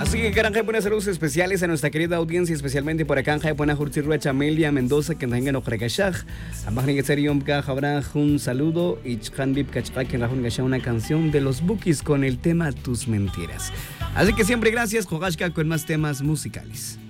Así que Caranja, buenas saludos especiales a nuestra querida audiencia, especialmente por acá en buena Jurchirua Chamelia Mendoza, que tengan Ojrekashaj. A Magni Serium habrá un saludo y Chhan Bib Kachak que Rajun Gasha una canción de los Bookies con el tema Tus Mentiras. Así que siempre gracias, Jogashka, con más temas musicales.